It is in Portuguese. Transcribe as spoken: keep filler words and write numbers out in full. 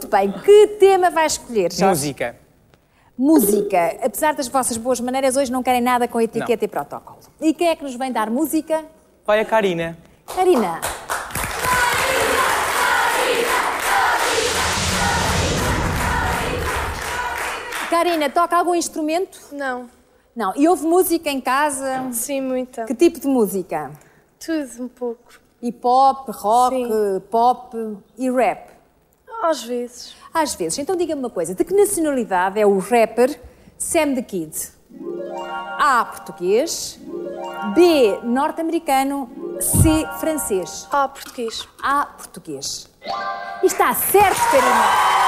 Muito bem. Que tema vai escolher, Jorge? Música. Música. Apesar das vossas boas maneiras, hoje não querem nada com etiqueta e protocolo. E quem é que nos vem dar música? Vai a Karina. Karina. Karina, toca algum instrumento? Não. Não. E ouve música em casa? Sim, muita. Que tipo de música? Tudo um pouco. Hip hop, rock, Sim. pop e rap? Às vezes. Às vezes. Então diga-me uma coisa. De que nacionalidade é o rapper Sam the Kid? A. Português. B. Norte-americano. C. Francês. Ah, português. A. Português. E está certo, Karina.